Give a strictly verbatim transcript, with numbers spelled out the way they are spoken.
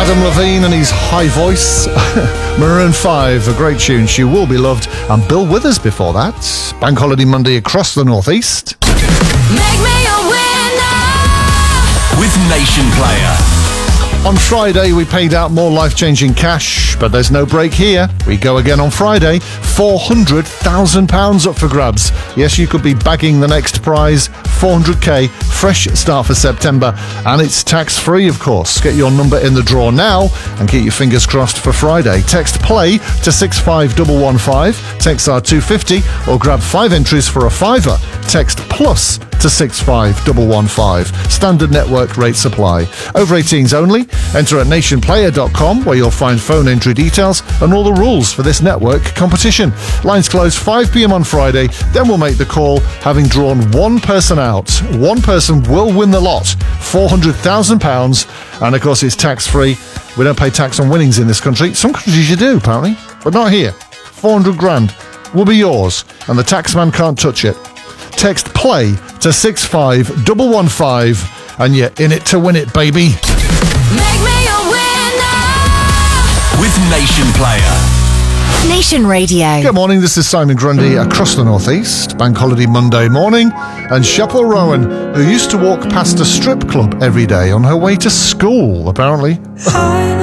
Adam Levine and his high voice. Maroon five, a great tune, She Will Be Loved. And Bill Withers before that. Bank Holiday Monday across the northeast. Make me a winner with Nation Player. On Friday, we paid out more life-changing cash, but there's no break here. We go again on Friday. four hundred thousand pounds up for grabs. Yes, you could be bagging the next prize. four hundred k, fresh start for September, and it's tax-free, of course. Get your number in the draw now and keep your fingers crossed for Friday. Text PLAY to six five one one five, text R two fifty, or grab five entries for a fiver. Text PLUS to six five one one five. Standard network rate supply. Over eighteens only. Enter at nation player dot com, where you'll find phone entry details and all the rules for this network competition. Lines close five p.m. on Friday. Then we'll make the call, having drawn one person out. One person will win the lot, four hundred thousand pounds, and of course it's tax-free. We don't pay tax on winnings in this country. Some countries you do, apparently, but not here. four hundred grand will be yours, and the taxman can't touch it. Text PLAY to six five one one five, and you're in it to win it, baby. Make me a winner with Nation Player. Nation Radio. Good morning, this is Simon Grundy across the northeast. Bank Holiday Monday morning. And Shepel Rowan, who used to walk past a strip club every day on her way to school, apparently.